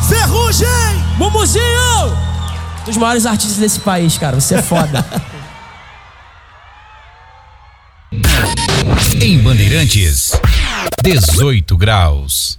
Ferrugem! Mumuzinho! Dos maiores artistas desse país, cara. Você é foda. Em Bandeirantes, 18 graus.